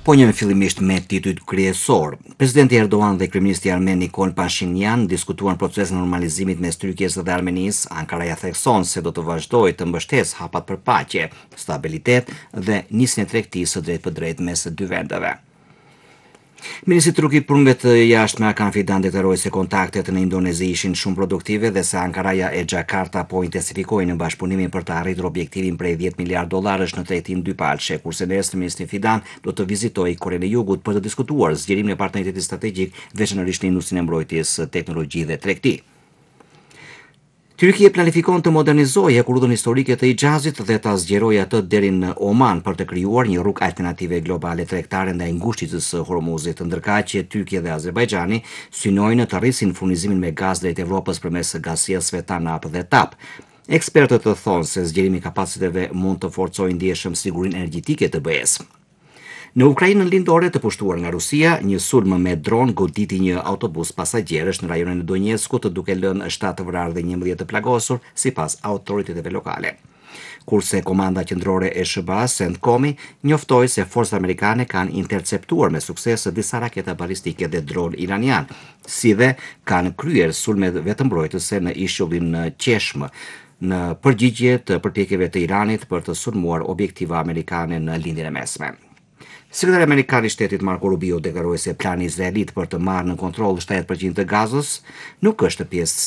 Po njëm fillimisht me titull kryesor. Presidenti Erdogan dhe kryeministri armen Nikol Pashinyan diskutuan procesin e normalizimit mes Turqisë dhe Armenisë. Ankara ja thekson se do të vazhdojë të mbështesë hapat për paqe, stabilitet dhe nisjen e tregtisë drejt për drejt mes së dy vendeve. Ministri turk i punëve të jashtme Hakan Fidan deklaroi se kontaktet në Indonezi ishin shumë produktive dhe se Ankaraja e Xhakarta po intensifikojnë bashkëpunimin për të arritur objektivin prej 10 miliard dollarësh në tregtin dypalçe, kurse nesër ministri Fidan do të vizitojë Korenë e Jugut për të diskutuar zgjerimin e partneritetit strategjik, veçanërisht në industrinë e mbrojtjes, teknologji dhe tregti. Tyrkia planifikon të modernizojë hekurudhën historike të Hixhazit dhe ta zgjerojë atë deri në Oman për të krijuar një rrugë alternative globale tregtare ndaj ngushticës së Hormuzit, ndërkaq që Tyrkia dhe Azerbajxhani synojnë të rrisin furnizimin me gaz drejt Evropës përmes gasjellsve TANAP dhe TAP. Ekspertët thonë se zgjerimi i kapaciteve mund të forcojë ndjeshëm sigurinë energjetike të BE-s. Në Ukrainën lindore të pushtuar nga Rusia, një sulm me dron goditi një autobus pasagjerësh në rajonin e Donjeskut, duke lënë 7 vrarë dhe 11 të plagosur, sipas autoriteteve lokale. Kurse komanda qendrore e SBA, CENTCOM, njoftoi se forcat amerikane kanë interceptuar me sukses disa raketa balistike dhe dron iranian, si dhe kanë kryer sulme vetëmbrojtëse në ishullin në Qeshm, në përgjigje të përpjekjeve të Iranit për të sulmuar objektiva amerikane në lindjen e mesme. Sekretari amerikan i shtetit Marco Rubio deklaroi se plani izraelit për të marrë në kontroll 7% të Gazës nuk është pjesë